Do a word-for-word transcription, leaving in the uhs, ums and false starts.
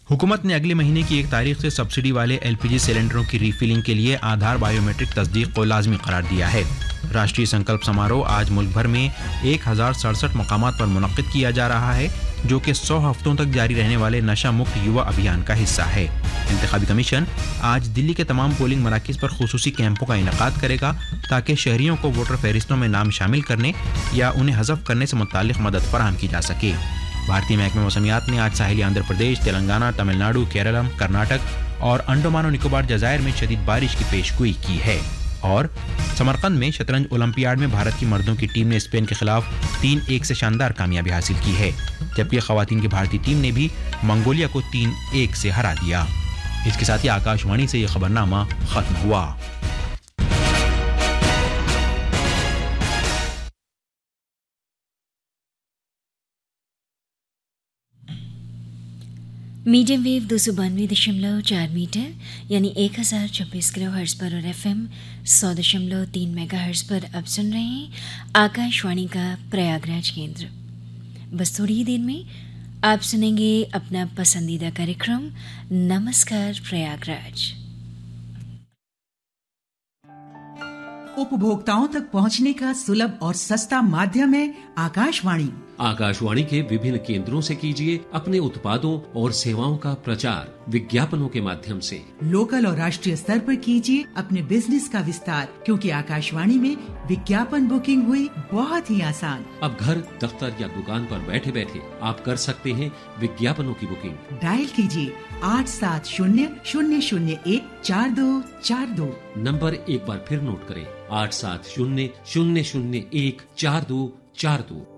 हुकूमत ने अगले महीने की एक तारीख से सब्सिडी वाले एलपीजी सिलेंडरों की रीफिलिंग के लिए आधार बायोमेट्रिक तस्दीक को लाजमी करार दिया है। राष्ट्रीय संकल्प समारोह आज मुल्क भर में एक हजार सड़सठ मकामात पर मुनक्किद किया जा रहा है, जो कि सौ हफ्तों तक जारी रहने वाले नशा मुक्त युवा अभियान का हिस्सा है। इंतखाबी कमीशन आज दिल्ली के तमाम पोलिंग मराकिज़ पर खुसूसी कैंपों का इनेकाद करेगा ताकि शहरियों को वोटर फहरिस्तों में नाम शामिल करने या उन्हें हज़फ करने से मुताल्लिक मदद फराहम की जा सके। भारतीय महकमे मौसमियात ने आज साहिली आंध्र प्रदेश, तेलंगाना, तमिलनाडु, केरलम, कर्नाटक और अंडमान और निकोबार जज़ायर में शदीद बारिश की पेशगोई की है। और समरकंद में शतरंज ओलंपियाड में भारत की मर्दों की टीम ने स्पेन के खिलाफ तीन एक से शानदार कामयाबी हासिल की है, जबकि खवातीन की भारतीय टीम ने भी मंगोलिया को तीन एक से हरा दिया। इसके साथ ही आकाशवाणी से यह खबरनामा खत्म हुआ। मीडियम वेव दो सौ बानवे दशमलव चार मीटर यानी एक हज़ार छब्बीस किलो हर्ट्ज पर और एफ एम सौ दशमलव तीन मेगा हर्ट्ज पर अब सुन रहे हैं आकाशवाणी का प्रयागराज केंद्र। बस थोड़ी ही देर में आप सुनेंगे अपना पसंदीदा कार्यक्रम नमस्कार प्रयागराज। उपभोक्ताओं तक पहुंचने का सुलभ और सस्ता माध्यम है आकाशवाणी। आकाशवाणी के विभिन्न केंद्रों से कीजिए अपने उत्पादों और सेवाओं का प्रचार विज्ञापनों के माध्यम से। लोकल और राष्ट्रीय स्तर पर कीजिए अपने बिजनेस का विस्तार, क्योंकि आकाशवाणी में विज्ञापन बुकिंग हुई बहुत ही आसान। अब घर, दफ्तर या दुकान पर बैठे बैठे आप कर सकते हैं विज्ञापनों की बुकिंग। डायल कीजिए आठ सात शून्य शून्य शून्य एक चार दो चार दो। नंबर एक बार फिर नोट करें, आठ सात शून्य शून्य शून्य एक चार दो चार दो।